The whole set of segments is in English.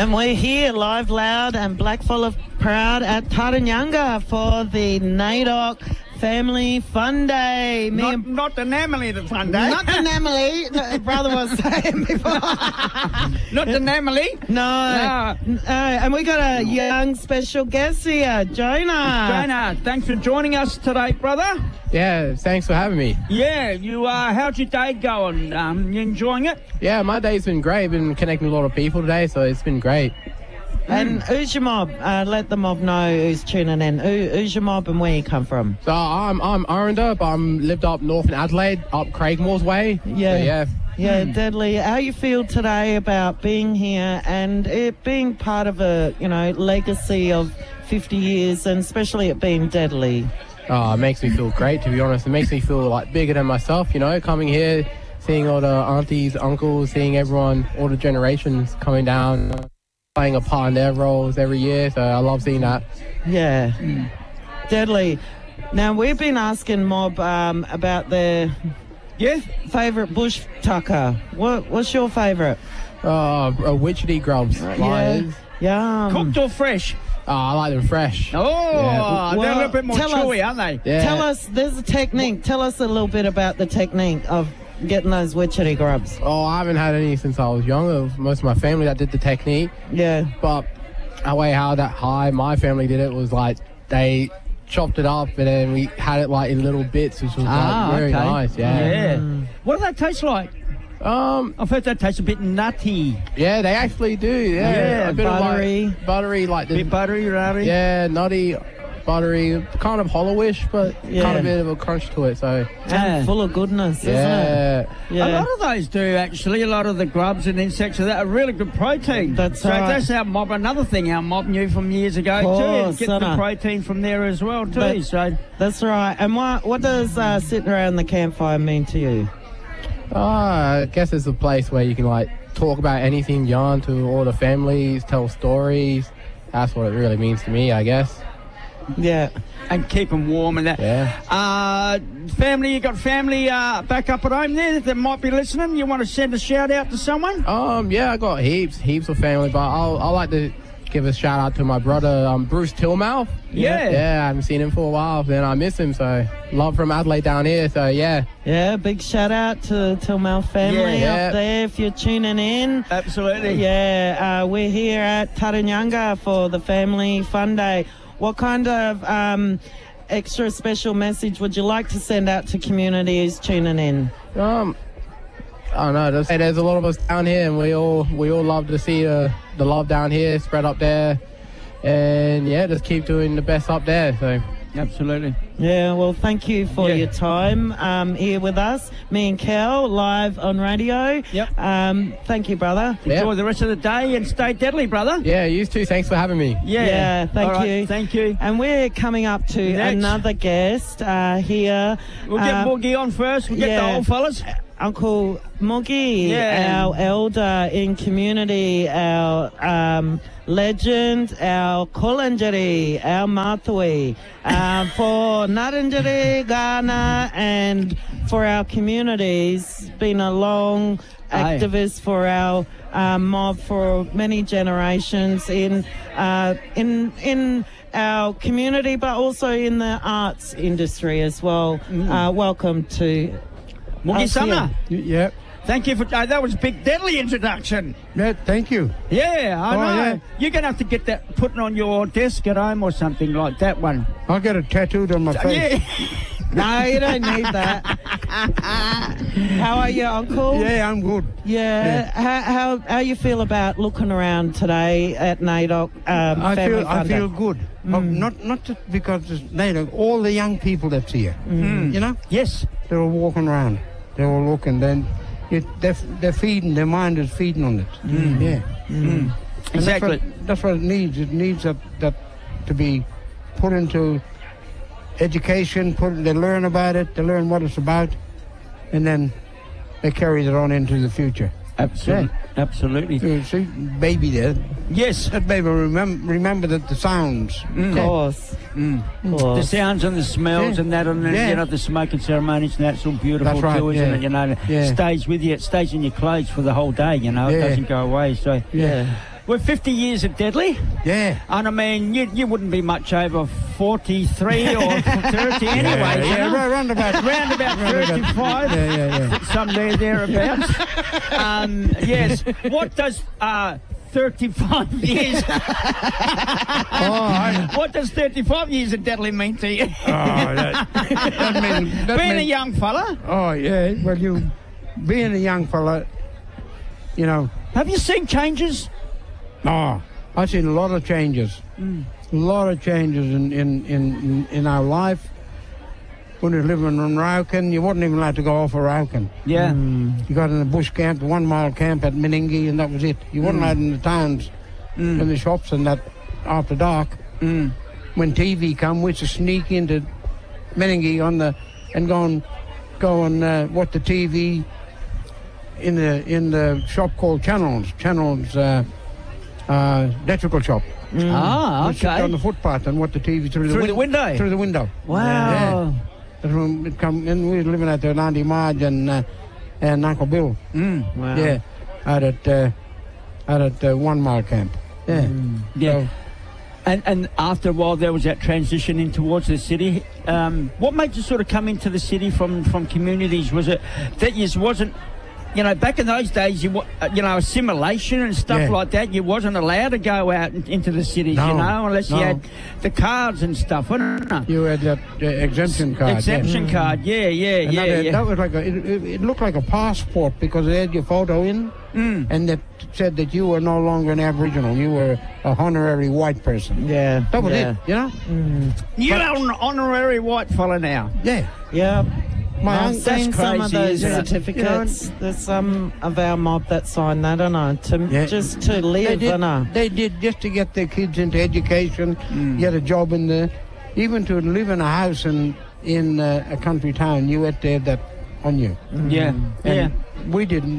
And we're here live, loud and black full of proud at Taranyanga for the NAIDOC Family Fun Day. Not the Namely the Fun Day. Not the Namely. No, brother was saying before. Not the Namely. No. And we got a young special guest here, Jonah. Jonah, thanks for joining us today, brother. Yeah, thanks for having me. Yeah, you how's your day going? You enjoying it? Yeah, my day's been great. Been connecting with a lot of people today, so it's been great. And who's your mob? Let the mob know who's tuning in. Who's your mob and where you come from? So I'm Aranda, but I'm lived up north in Adelaide, up Craigmore's way. Yeah. So, yeah. Yeah, Deadly. How you feel today about being here and it being part of a, legacy of 50 years and especially it being Deadly? Oh, it makes me feel great, to be honest. It makes me feel like bigger than myself, coming here, seeing all the aunties, uncles, seeing everyone, all the generations coming down, playing a part in their roles every year. So I love seeing that. Yeah. Deadly. Now, we've been asking Mob about their favourite bush tucker. What's your favourite? Witchetty grubs. Yeah. Cooked or fresh? Oh, I like them fresh. Oh, they're a little bit more chewy, aren't they? Yeah. Tell us, there's a technique. Tell us a little bit about the technique of getting those witchetty grubs. Oh, I haven't had any since I was younger. Most of my family that did the technique. Yeah. But the way how my family did it was like they chopped it up and then we had it like in little bits, which was very nice. Yeah. What do they taste like? I've heard they taste a bit nutty. Yeah, they actually do. Yeah, a bit buttery. Of like buttery, like the bit buttery, rubbery. Yeah, nutty, buttery, kind of hollowish, but kind of a bit of a crunch to it. So and full of goodness, isn't it? Yeah. A lot of those do actually. A lot of the grubs and insects of that are really good protein. That's right. That's our mob. Another thing our mob knew from years ago too. Get the protein from there as well too. That's right. And what does sitting around the campfire mean to you? I guess it's a place where you can like talk about anything, yarn to all the families, tell stories. That's what it really means to me, I guess. Yeah. And keep them warm and that. Yeah. Family, you got family back up at home there that might be listening? You want to send a shout out to someone? Yeah, I got heaps of family, but I like to give a shout out to my brother, Bruce Tillmouth. Yeah, I haven't seen him for a while, and I miss him, so love from Adelaide down here, so yeah. Yeah, big shout out to Tillmouth family up there if you're tuning in. Absolutely. Yeah, we're here at Taranyanga for the Family Fun Day. What kind of extra special message would you like to send out to communities tuning in? I don't know. There's a lot of us down here, and we all love to see the love down here spread up there, and just keep doing the best up there. So absolutely. Yeah. Well, thank you for your time here with us, me and Kel, live on radio. Yep. Thank you, brother. Enjoy the rest of the day and stay deadly, brother. Yeah, you too. Thanks for having me. Yeah. Thank you. Thank you. And we're coming up to another guest here. We'll get Moogie on first. We'll get the old fellas. Uncle Moogie, our elder in community, our legend, our Kolanjeri, our Matui, for Narangeri, Ghana, and for our communities. Been a long activist for our mob for many generations in our community, but also in the arts industry as well. Welcome to Moogie Summer. Yeah. Thank you for that. Was a big deadly introduction. Yeah, thank you. Yeah, I know. Yeah. You're gonna have to get that put on your desk at home or something like that one. I'll get it tattooed on my face. No, you don't need that. How are you, Uncle? Yeah, I'm good. Yeah. How you feel about looking around today at NAIDOC? I feel good. Not just because it's NAIDOC. All the young people that's here. Yes. They're all walking around. They're all looking. Then they're feeding. Their mind is feeding on it. Exactly. That's what it needs. It needs that to be put into education. They learn about it. They learn what it's about, and then they carry it on into the future. Absolutely. Absolutely. You see, baby there. Yes. That baby remember that the sounds. Of course. The sounds and the smells and that, and then, the smoking ceremonies and that's all beautiful too, isn't it? It stays with you. It stays in your clothes for the whole day. It doesn't go away. So we're 50 years at Deadly. Yeah. And I mean, you wouldn't be much over 43 or 30 anyway. you know? Round about 35. Yeah. Somewhere thereabouts. Yes. What does 35 years? What does 35 years at Deadly mean to you? Being a young fella. Oh, yeah. Well, being a young fella, you know. Have you seen changes? Oh, I've seen a lot of changes. A lot of changes in our life. When we were living in Rauken, you wasn't even allowed to go off of Rauken. Yeah. You got in a bush camp, 1 mile camp at Meningie, and that was it. You wasn't allowed in the towns, in the shops and that after dark. When TV come, we used to sneak into Meningie and go and watch the TV in the shop called Channels electrical shop. Ah, Sit on okay. the footpath and watch the TV through the window. Through the window. Wow. That's when it come, and we were living out there with Auntie Marge and Uncle Bill. Wow. Yeah, out at 1 mile camp. Yeah. Yeah. So, And after a while, there was that transition in towards the city. What made you sort of come into the city from communities? Was it that you wasn't, back in those days, assimilation and stuff like that, you wasn't allowed to go out into the cities, unless you had the cards and stuff, wasn't it? you had that exemption card. Exemption card, yeah. That was like it looked like a passport because it had your photo in, and it said that you were no longer an Aboriginal. You were a honorary white person. Yeah. That was it, you know? You're an honorary white fella now. Yeah. Yeah. My I've seen some of crazy, those isn't it? certificates. There's some of our mob that signed that, just to live, They did just to get their kids into education, get a job even to live in a house in a country town. You had to have that on you. Yeah. And we didn't.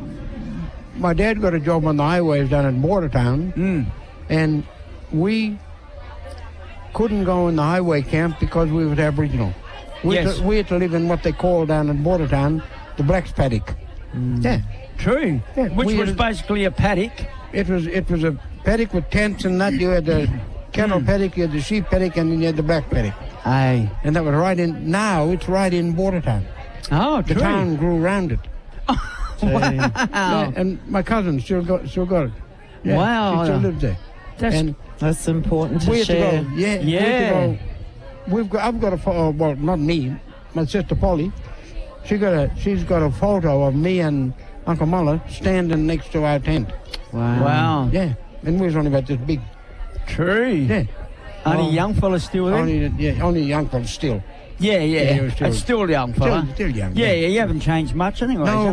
My dad got a job on the highways down in Bordertown, and we couldn't go in the highway camp because we were Aboriginal. We had to live in what they call down in Bordertown the Black's Paddock. Yeah. True. Yeah, Which was basically a paddock. It was a paddock with tents and that. You had the cattle paddock, you had the sheep paddock, and then you had the black paddock. Aye. And that was right in. Now it's right in Bordertown. Oh, The true. town grew around it. Wow. Yeah, and my cousin still got it. Yeah, Wow. She still lives there. That's- That's important We to had share. to go. Yeah. We had to go. I've got a photo. Well, not me. My sister Polly. She's got a photo of me and Uncle Muller standing next to our tent. Wow. Yeah. And we was only about this big. True. Yeah. Only young fella still there? Only young fellas still. Yeah. he was It's still young fella. Still young. Yeah, you haven't changed much anyway. No.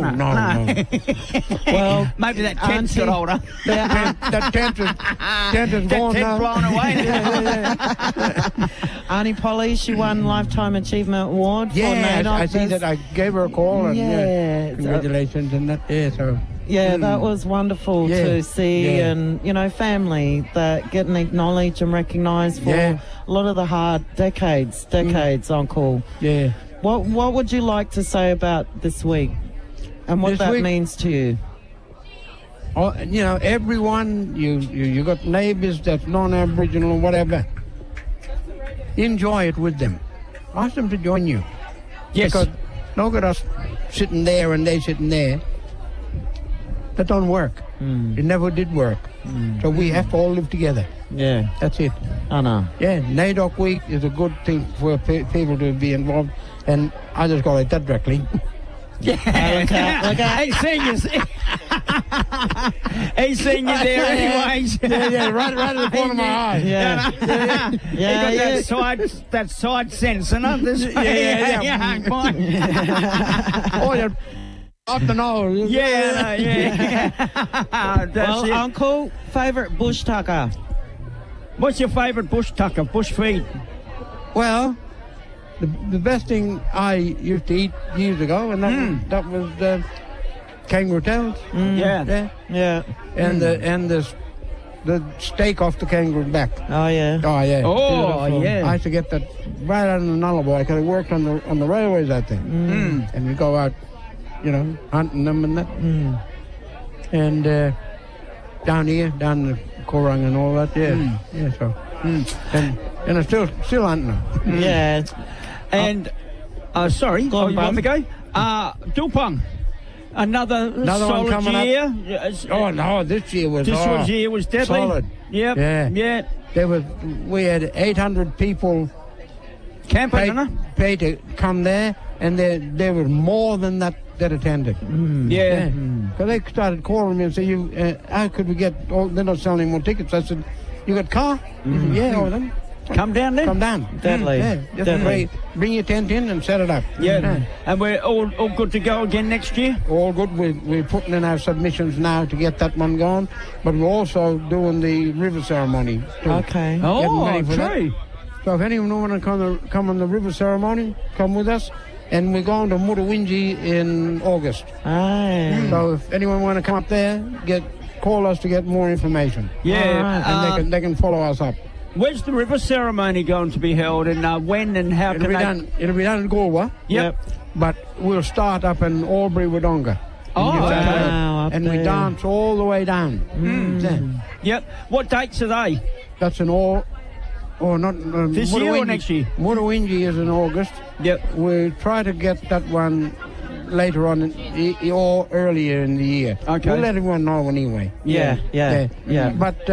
Well, Maybe that tent's got older. That tent is gone Tent now. blown away. Auntie Polly, she won Lifetime Achievement Award for Yeah, NAIDOC. I see that. I gave her a call and Yeah. congratulations and that. Yeah, so Yeah, that was wonderful Yeah. to see, Yeah. and family that getting acknowledged and recognised for Yeah. a lot of the hard decades, Uncle. yeah. What would you like to say about this week, and what This that week? means to you? Everyone, you got neighbours that's non-Aboriginal or whatever. Enjoy it with them. Ask them to join you. Yes. Because look at us sitting there and they sitting there. That don't work. It never did work. So we have to all live together. Yeah, That's it. I know. Yeah, NAIDOC Week is a good thing for people to be involved. And I just go like that directly. Yeah. Look out. He's seen you. He's seen you there anyways. yeah, right at the corner of my eye. Yeah, He yeah, got that side sense, and others. Yeah. Fine. Oh, you're up the nose. Yeah. That's Well, it. Uncle, favourite bush tucker? What's your favourite bush tucker, bush feed? Well, the best thing I used to eat years ago, and that was kangaroo tails. Yeah. Yeah. And the steak off the kangaroo's back. Oh yeah. Oh yeah. Oh, Beautiful. yeah. I used to get that right out of the Nullarbor because I worked on the railways, I think. And we go out, hunting them and that. And down here, down the Korang and all that. Yeah, yeah. So, and I'm still hunting them. Yeah. And sorry, Go on, you want me to go? Dupang, another one solid coming up. year. Oh no, this year was year was deadly. solid. Yep. Yeah. We had 800 people Camping, paid to come there, and there was more than that attended. Yeah. Because they started calling me and say, how could we get? Oh, they're not selling more tickets. I said, you got a car? Yeah, all of them. Come down then. Come down. Deadly. Yeah, just Deadly. bring your tent in and set it up. Yeah. And we're all good to go again next year? All good. We're putting in our submissions now to get that one going, but we're also doing the river ceremony too. Okay. Oh, ready for that. true. So if anyone want to come on the river ceremony, come with us. And we're going to Mutawinji in August. Aye. So if anyone want to come up there, call us to get more information. Yeah. And they can follow us up. Where's the river ceremony going to be held, and when and how It'll be done in Galway. Yep. But we'll start up in Albury, Wodonga. Oh, okay. Wow, up And we there. dance all the way down. Yeah. Yep. What dates are they? That's in all. Or not This year or next year? Mutawinji is in August. Yep. We'll try to get that one later on or earlier in the year. Okay. We'll let everyone know anyway. Yeah. But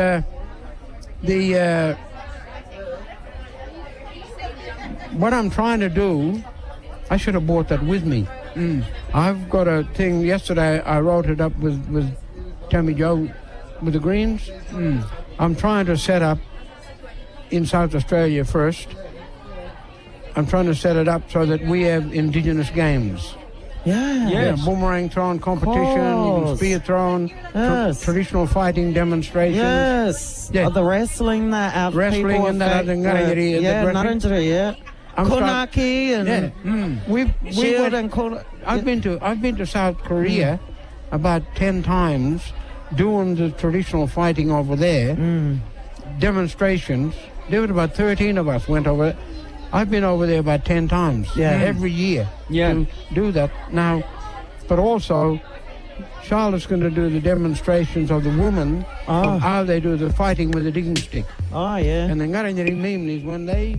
what I'm trying to do, I should have brought that with me. I've got a thing. Yesterday I wrote it up with Tammy Joe with the Greens. I'm trying to set up in South Australia first. I'm trying to set it up so that we have Indigenous games. Yeah. Yes. Boomerang throwing competition, even spear throwing, Yes. traditional fighting demonstrations. Yes. Yeah. The wrestling that our Wrestling people and that affect, Narangiri, yeah, the wrestling. Narangiri, yeah. I'm Konaki and We Shield went, and Konaki. I've been to South Korea about 10 times doing the traditional fighting over there. Demonstrations. There were about 13 of us went over. I've been over there about 10 times. Every year to do that. Now, but also, Charlotte's going to do the demonstrations of the women of how they do the fighting with the digging stick. Oh, yeah. And the Ngaranjari Mimnis, when they